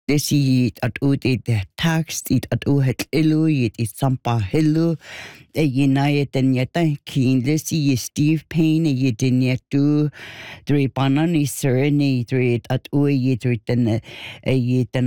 Lesi at ud I det takst at uhet elu I sampa helu Yina den yeta keen lesi Steve Payne den yetu dre banani serni dre at ui dre den